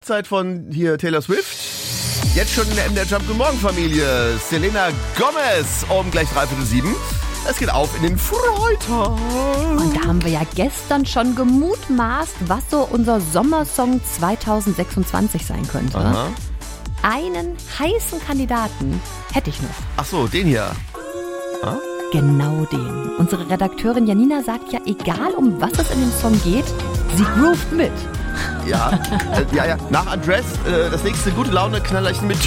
Hochzeit von hier Taylor Swift. Jetzt schon in der MDR Jump Good Morgen Familie. Selena Gomez um gleich 7:03. Es geht auf in den Freitag. Und da haben wir ja gestern schon gemutmaßt, was so unser Sommersong 2026 sein könnte. Aha. Einen heißen Kandidaten hätte ich noch. Ach so, den hier. Genau den. Unsere Redakteurin Janina sagt ja, egal um was es in dem Song geht, sie groovt mit. Ja, ja. Nach Undress, das nächste gute Laune Knallerchen mit